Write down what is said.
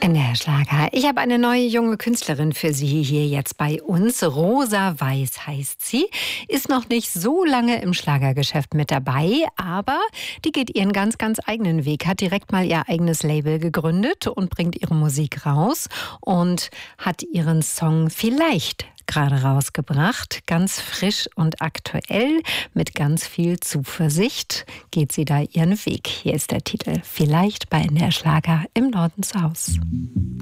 NDR Schlager. Ich habe eine neue junge Künstlerin für Sie hier jetzt bei uns. Rosa Weiß heißt sie. Ist noch nicht so lange im Schlagergeschäft mit dabei, aber die geht ihren ganz, ganz eigenen Weg. Hat direkt mal ihr eigenes Label gegründet und bringt ihre Musik raus und hat ihren Song Vielleicht gerade rausgebracht. Ganz frisch und aktuell, mit ganz viel Zuversicht geht sie da ihren Weg. Hier ist der Titel. Vielleicht bei NDR Schlager im Norden zu Haus.